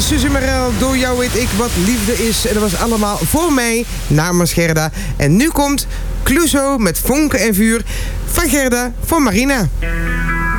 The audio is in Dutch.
van Suzy Merel. Door jou weet ik wat liefde is. En dat was allemaal voor mij, namens Gerda. En nu komt Clouseau met Vonken en Vuur van Gerda voor Marina.